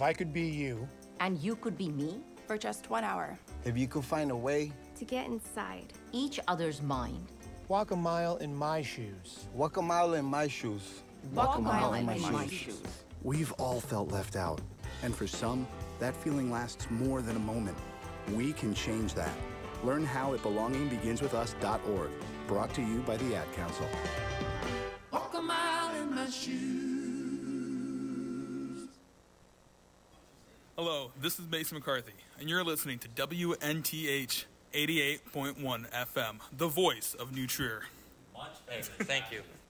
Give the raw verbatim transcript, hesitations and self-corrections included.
If I could be you... And you could be me? For just one hour. If you could find a way... To get inside. Each other's mind. Walk a mile in my shoes. Walk a mile in my shoes. Walk, Walk a mile, mile in my, my shoes. shoes. We've all felt left out. And for some, that feeling lasts more than a moment. We can change that. Learn how at belonging begins with us dot org. Brought to you by the Ad Council. Walk a mile in my shoes. Hello, this is Mason McCarthy, and you're listening to W N T H eighty-eight point one F M, the voice of New Trier. Much better. Thank you.